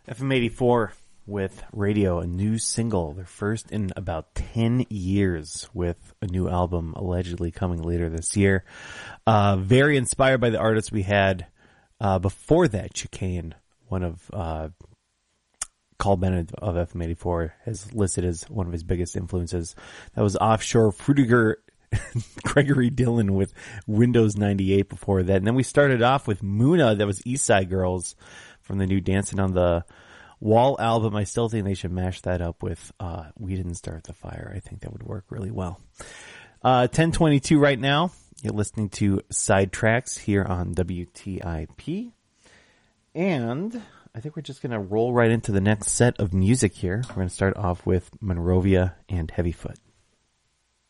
FM84 with Radio, a new single, their first in about 10 years, with a new album allegedly coming later this year. Very inspired by the artists we had before that. Chicane, one of Carl Bennett of FM84, has listed as one of his biggest influences. That was Offshore. Fruitiger Gregory Dillon with Windows 98 before that. And then we started off with Muna, that was Eastside Girls from the new Dancing on the Wall album. I still think they should mash that up with We Didn't Start the Fire. I think that would work really well. 10:22 right now. You're listening to Sidetracks here on WTIP. And I think we're just going to roll right into the next set of music here. We're going to start off with Monrovia and Heavyfoot.